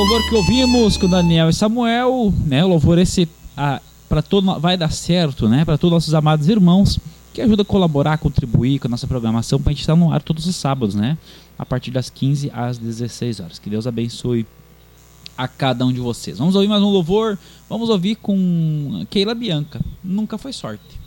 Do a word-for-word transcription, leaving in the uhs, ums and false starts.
louvor que ouvimos com Daniel e Samuel, né? O louvor esse ah, para todo vai dar certo, né? Para todos nossos amados irmãos que ajuda a colaborar, contribuir com a nossa programação para a gente estar no ar todos os sábados, né? A partir das quinze às dezesseis horas. Que Deus abençoe a cada um de vocês. Vamos ouvir mais um louvor. Vamos ouvir com Keila Bianca. Nunca foi sorte.